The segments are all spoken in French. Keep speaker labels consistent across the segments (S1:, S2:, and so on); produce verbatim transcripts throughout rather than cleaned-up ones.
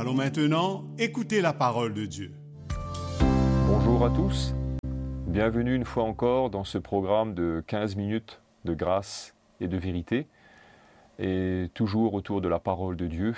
S1: Allons maintenant écouter la parole de Dieu.
S2: Bonjour à tous, bienvenue une fois encore dans ce programme de quinze minutes de grâce et de vérité, et toujours autour de la parole de Dieu.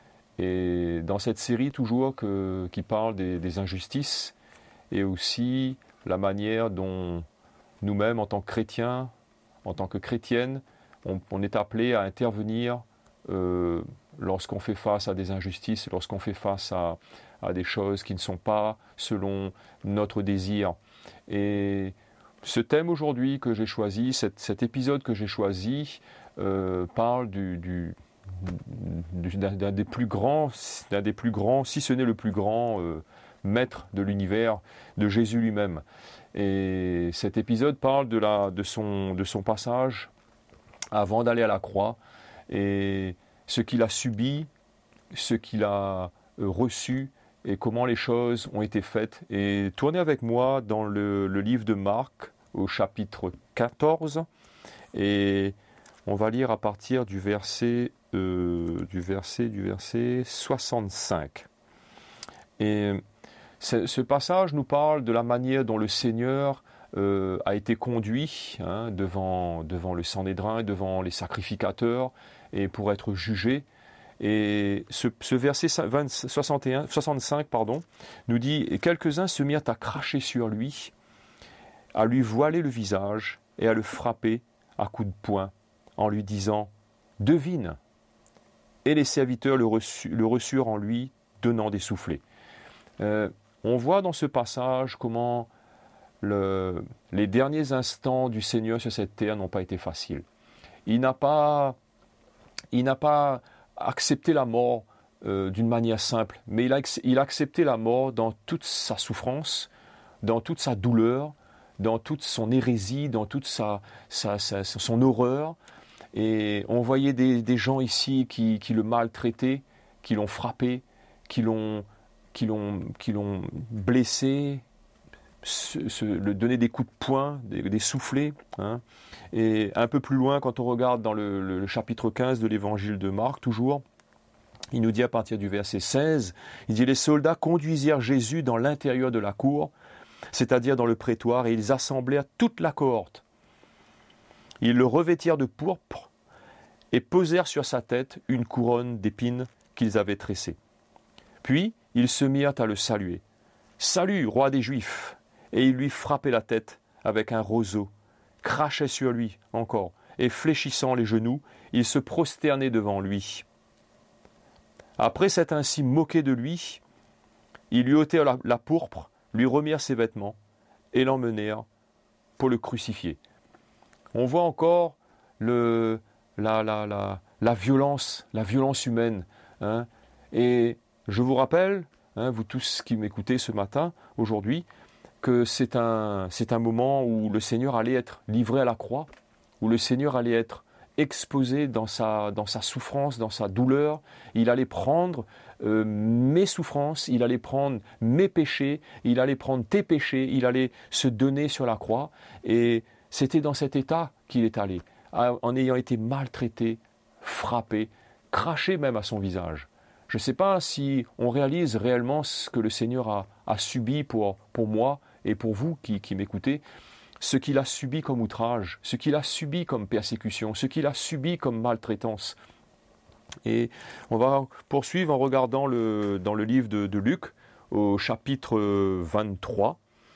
S2: Et dans cette série toujours que, qui parle des, des injustices et aussi la manière dont nous-mêmes en tant que chrétiens, en tant que chrétiennes, on, on est appelés à intervenir euh, lorsqu'on fait face à des injustices, lorsqu'on fait face à, à des choses qui ne sont pas selon notre désir. Et ce thème aujourd'hui que j'ai choisi, cet, cet épisode que j'ai choisi, euh, parle du, du, du, d'un, d'un des plus grands, d'un des plus grands, si ce n'est le plus grand euh, maître de l'univers, de Jésus lui-même. Et cet épisode parle de, la, de, son, de son passage avant d'aller à la croix et ce qu'il a subi, ce qu'il a reçu et comment les choses ont été faites. Et tournez avec moi dans le, le livre de Marc au chapitre quatorze et on va lire à partir du verset, euh, du verset, du verset soixante-cinq. Et ce, ce passage nous parle de la manière dont le Seigneur euh, a été conduit hein, devant, devant le Sanhédrin, devant les sacrificateurs, et pour être jugé. Et ce, ce verset vingt, soixante et un, soixante-cinq pardon, nous dit « Et quelques-uns se mirent à cracher sur lui, à lui voiler le visage et à le frapper à coups de poing, en lui disant « Devine !» Et les serviteurs le, reçu, le reçurent en lui, donnant des soufflets. Euh, on voit dans ce passage comment le, les derniers instants du Seigneur sur cette terre n'ont pas été faciles. Il n'a pas, il n'a pas accepté la mort euh, d'une manière simple, mais il a, il a accepté la mort dans toute sa souffrance, dans toute sa douleur, dans toute son hérésie, dans toute sa, sa, sa, son horreur. Et on voyait des, des gens ici qui, qui le maltraitaient, qui l'ont frappé, qui l'ont, qui l'ont, qui l'ont blessé, se, se, le donner des coups de poing, des, des soufflets. Hein. Et un peu plus loin, quand on regarde dans le, le, le chapitre quinze de l'évangile de Marc, toujours, il nous dit à partir du verset seize, il dit « Les soldats conduisirent Jésus dans l'intérieur de la cour, c'est-à-dire dans le prétoire, et ils assemblèrent toute la cohorte. Ils le revêtirent de pourpre et posèrent sur sa tête une couronne d'épines qu'ils avaient tressée. Puis ils se mirent à le saluer. « Salut, roi des Juifs !» Et ils lui frappaient la tête avec un roseau, crachaient sur lui encore, et fléchissant les genoux, ils se prosternaient devant lui. Après s'être ainsi moqué de lui, ils lui ôtèrent la, la pourpre, lui remirent ses vêtements, et l'emmenèrent pour le crucifier. On voit encore le, la, la, la, la violence, la violence humaine. Hein. Et je vous rappelle, hein, vous tous qui m'écoutez ce matin, aujourd'hui, que c'est un, c'est un moment où le Seigneur allait être livré à la croix, où le Seigneur allait être exposé dans sa, dans sa souffrance, dans sa douleur. Il allait prendre euh, mes souffrances, il allait prendre mes péchés, il allait prendre tes péchés, il allait se donner sur la croix. Et c'était dans cet état qu'il est allé, en ayant été maltraité, frappé, craché même à son visage. Je ne sais pas si on réalise réellement ce que le Seigneur a, a subi pour, pour moi et pour vous qui, qui m'écoutez, ce qu'il a subi comme outrage, ce qu'il a subi comme persécution, ce qu'il a subi comme maltraitance. Et on va poursuivre en regardant le, dans le livre de, de Luc, au chapitre vingt-trois.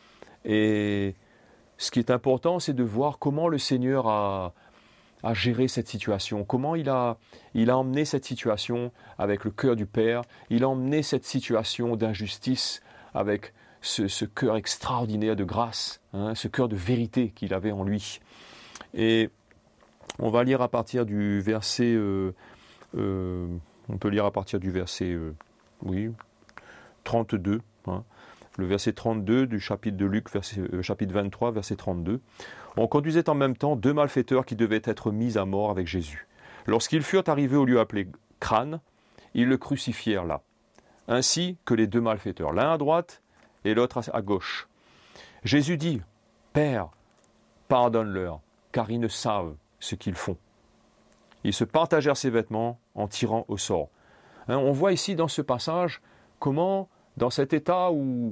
S2: Et ce qui est important, c'est de voir comment le Seigneur a, a géré cette situation, comment il a, il a emmené cette situation avec le cœur du Père, il a emmené cette situation d'injustice avec ce, ce cœur extraordinaire de grâce, hein, ce cœur de vérité qu'il avait en lui. Et on va lire à partir du verset, euh, euh, on peut lire à partir du verset, euh, oui, trente-deux, hein. Le verset trente-deux du chapitre de Luc, verset, euh, chapitre vingt-trois, verset trente-deux. On conduisait en même temps deux malfaiteurs qui devaient être mis à mort avec Jésus. Lorsqu'ils furent arrivés au lieu appelé Crâne, ils le crucifièrent là, ainsi que les deux malfaiteurs, l'un à droite et l'autre à gauche. Jésus dit, « Père, pardonne-leur, car ils ne savent ce qu'ils font. » Ils se partagèrent ses vêtements en tirant au sort. Hein, on voit ici dans ce passage comment, dans cet état où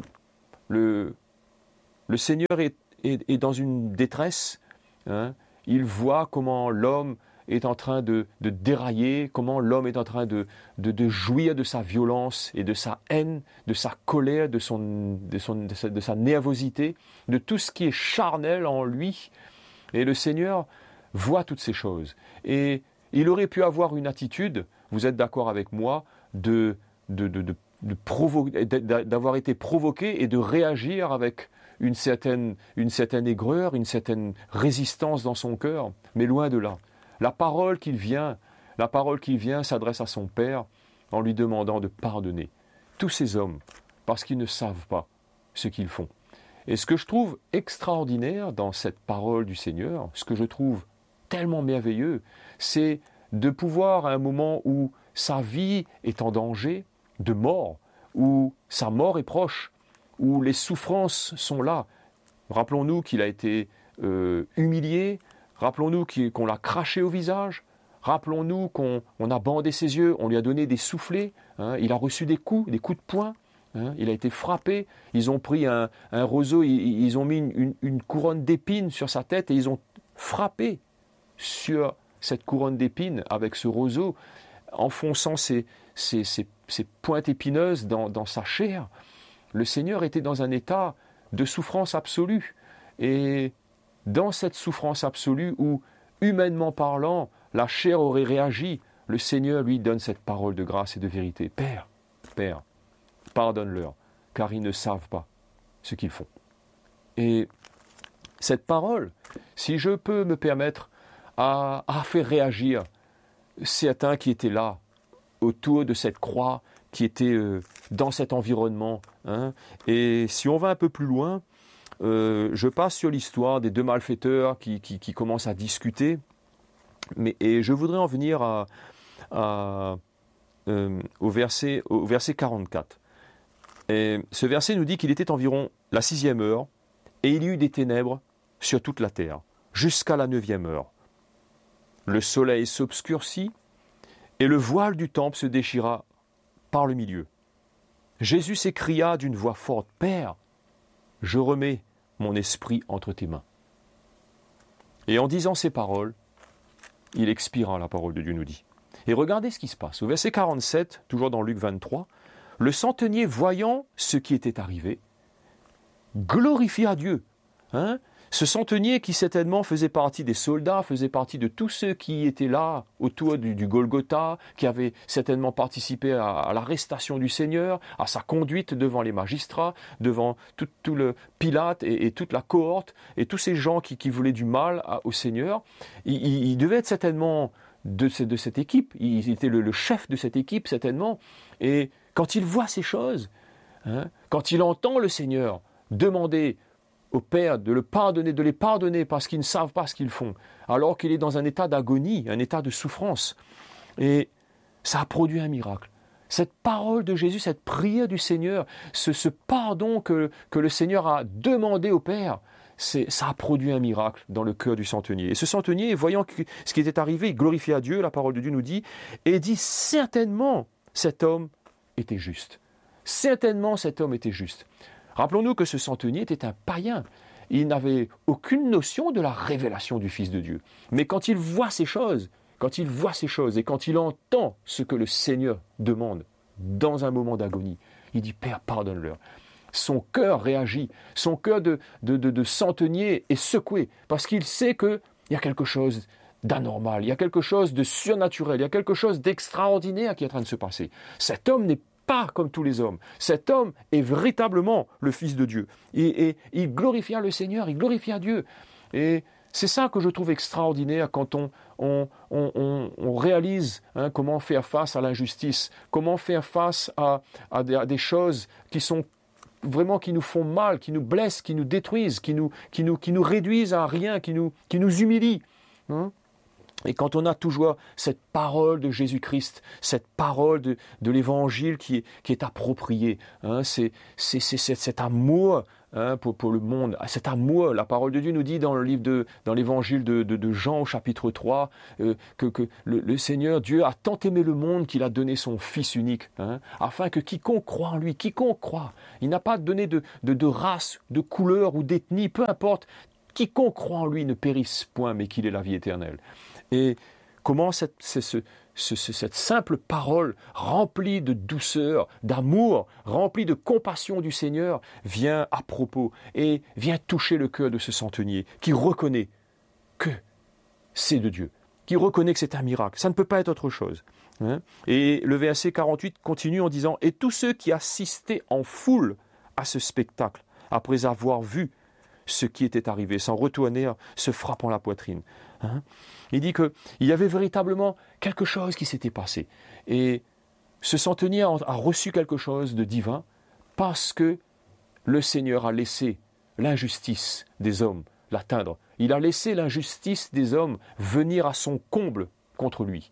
S2: le, le Seigneur est, est, est dans une détresse, hein, il voit comment l'homme est en train de, de dérailler, comment l'homme est en train de, de, de jouir de sa violence et de sa haine, de sa colère, de, son, de, son, de, sa, de sa nervosité, de tout ce qui est charnel en lui. Et le Seigneur voit toutes ces choses. Et il aurait pu avoir une attitude, vous êtes d'accord avec moi, de, de, de, de, de provo- d'avoir été provoqué et de réagir avec une certaine, une certaine aigreur, une certaine résistance dans son cœur, mais loin de là. La parole qu'il vient, la parole qu'il vient s'adresse à son Père en lui demandant de pardonner tous ces hommes parce qu'ils ne savent pas ce qu'ils font. Et ce que je trouve extraordinaire dans cette parole du Seigneur, ce que je trouve tellement merveilleux, c'est de pouvoir à un moment où sa vie est en danger de mort, où sa mort est proche, où les souffrances sont là. Rappelons-nous qu'il a été euh, humilié, rappelons-nous qu'on l'a craché au visage, rappelons-nous qu'on on a bandé ses yeux, on lui a donné des soufflets, hein, il a reçu des coups, des coups de poing, hein, il a été frappé, ils ont pris un, un roseau, ils, ils ont mis une, une, une couronne d'épines sur sa tête et ils ont frappé sur cette couronne d'épines avec ce roseau, enfonçant ses, ses, ses, ses pointes épineuses dans, dans sa chair. Le Seigneur était dans un état de souffrance absolue. Et dans cette souffrance absolue où, humainement parlant, la chair aurait réagi, le Seigneur lui donne cette parole de grâce et de vérité. Père, Père, pardonne-leur, car ils ne savent pas ce qu'ils font. Et cette parole, si je peux me permettre, a, a fait réagir certains qui étaient là, autour de cette croix, qui étaient euh, dans cet environnement. Hein. Et si on va un peu plus loin, euh, je passe sur l'histoire des deux malfaiteurs qui, qui, qui commencent à discuter. Mais, et je voudrais en venir à, à, euh, au, verset, au verset quarante-quatre. Et ce verset nous dit qu'il était environ la sixième heure, et il y eut des ténèbres sur toute la terre, jusqu'à la neuvième heure. Le soleil s'obscurcit, et le voile du temple se déchira par le milieu. Jésus s'écria d'une voix forte, « Père, je remets mon esprit entre tes mains. » Et en disant ces paroles, il expira, la parole de Dieu nous dit. Et regardez ce qui se passe. Au verset quarante-sept, toujours dans Luc vingt-trois, le centenier, voyant ce qui était arrivé, glorifia Dieu. Hein? Ce centenier qui certainement faisait partie des soldats, faisait partie de tous ceux qui étaient là autour du, du Golgotha, qui avaient certainement participé à, à l'arrestation du Seigneur, à sa conduite devant les magistrats, devant tout, tout le Pilate et, et toute la cohorte, et tous ces gens qui, qui voulaient du mal à, au Seigneur. Il, il, il devait être certainement de, de cette équipe, il était le, le chef de cette équipe certainement, et quand il voit ces choses, hein, quand il entend le Seigneur demander au Père de le pardonner, de les pardonner parce qu'ils ne savent pas ce qu'ils font, alors qu'il est dans un état d'agonie, un état de souffrance. Et ça a produit un miracle. Cette parole de Jésus, cette prière du Seigneur, ce, ce pardon que, que le Seigneur a demandé au Père, c'est, ça a produit un miracle dans le cœur du centenier. Et ce centenier, voyant que, ce qui était arrivé, il glorifia Dieu, la parole de Dieu nous dit, et dit certainement cet homme était juste. Certainement cet homme était juste. Rappelons-nous que ce centenier était un païen. Il n'avait aucune notion de la révélation du Fils de Dieu. Mais quand il voit ces choses, quand il voit ces choses et quand il entend ce que le Seigneur demande dans un moment d'agonie, il dit « Père, pardonne-leur ». Son cœur réagit, son cœur de, de, de, de centenier est secoué parce qu'il sait qu'il y a quelque chose d'anormal, il y a quelque chose de surnaturel, il y a quelque chose d'extraordinaire qui est en train de se passer. Cet homme n'est pas comme tous les hommes. Cet homme est véritablement le Fils de Dieu. Et, et il glorifia le Seigneur, il glorifia Dieu. Et c'est ça que je trouve extraordinaire quand on, on, on, on, on réalise hein, comment faire face à l'injustice, comment faire face à, à, des, à des choses qui sont vraiment qui nous font mal, qui nous blessent, qui nous détruisent, qui nous, qui nous, qui nous réduisent à rien, qui nous, qui nous humilient. Hein? Et quand on a toujours cette parole de Jésus-Christ, cette parole de, de l'Évangile qui est, qui est appropriée, hein, c'est, c'est, c'est, c'est cet amour hein, pour, pour le monde, cet amour, la parole de Dieu nous dit dans le livre de, dans l'Évangile de, de, de Jean au chapitre trois, euh, que, que le, le Seigneur Dieu a tant aimé le monde qu'il a donné son Fils unique, hein, afin que quiconque croit en lui, quiconque croit, il n'a pas donné de, de, de race, de couleur ou d'ethnie, peu importe, quiconque croit en lui ne périsse point, mais qu'il ait la vie éternelle. Et comment cette, ce, ce, ce, cette simple parole remplie de douceur, d'amour, remplie de compassion du Seigneur vient à propos et vient toucher le cœur de ce centenier qui reconnaît que c'est de Dieu, qui reconnaît que c'est un miracle. Ça ne peut pas être autre chose. Hein? Et le verset quarante-huit continue en disant « Et tous ceux qui assistaient en foule à ce spectacle, après avoir vu ce qui était arrivé, s'en retournèrent, se frappant la poitrine. Hein? » Il dit qu'il y avait véritablement quelque chose qui s'était passé. Et ce centenier a, a reçu quelque chose de divin parce que le Seigneur a laissé l'injustice des hommes l'atteindre. Il a laissé l'injustice des hommes venir à son comble contre lui.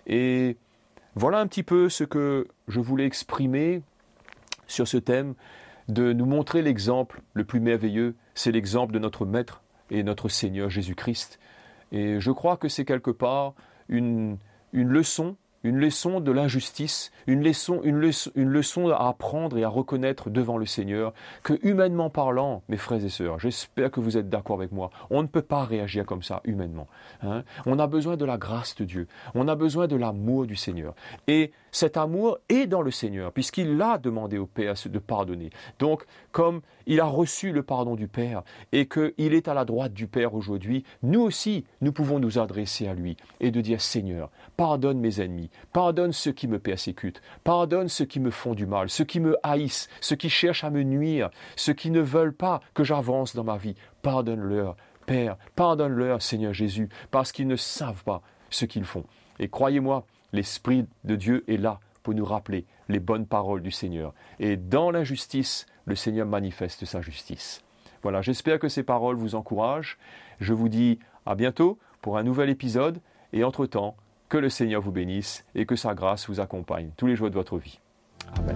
S2: Et voilà un petit peu ce que je voulais exprimer sur ce thème, de nous montrer l'exemple le plus merveilleux, c'est l'exemple de notre Maître et notre Seigneur Jésus-Christ. Et je crois que c'est quelque part une, une leçon, une leçon de l'injustice, une leçon, une, leçon, une leçon à apprendre et à reconnaître devant le Seigneur, que humainement parlant, mes frères et sœurs, j'espère que vous êtes d'accord avec moi, on ne peut pas réagir comme ça humainement. Hein? On a besoin de la grâce de Dieu, on a besoin de l'amour du Seigneur. Et cet amour est dans le Seigneur, puisqu'il l'a demandé au Père de pardonner. Donc, comme il a reçu le pardon du Père et qu'il est à la droite du Père aujourd'hui, nous aussi, nous pouvons nous adresser à lui et de dire « Seigneur, pardonne mes ennemis, pardonne ceux qui me persécutent, pardonne ceux qui me font du mal, ceux qui me haïssent, ceux qui cherchent à me nuire, ceux qui ne veulent pas que j'avance dans ma vie. Pardonne-leur, Père, pardonne-leur, Seigneur Jésus, parce qu'ils ne savent pas ce qu'ils font. » Et croyez-moi, l'Esprit de Dieu est là pour nous rappeler les bonnes paroles du Seigneur. Et dans l'injustice, le Seigneur manifeste sa justice. Voilà, j'espère que ces paroles vous encouragent. Je vous dis à bientôt pour un nouvel épisode. Et entre-temps, que le Seigneur vous bénisse et que sa grâce vous accompagne tous les jours de votre vie. Amen.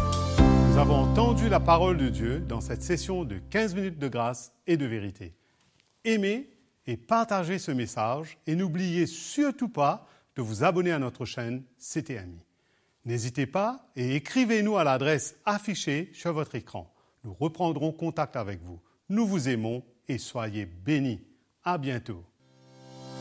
S1: Nous avons entendu la parole de Dieu dans cette session de quinze minutes de grâce et de vérité. Aimez et partagez ce message et n'oubliez surtout pas de vous abonner à notre chaîne C T M I. N'hésitez pas et écrivez-nous à l'adresse affichée sur votre écran. Nous reprendrons contact avec vous. Nous vous aimons et soyez bénis. À bientôt.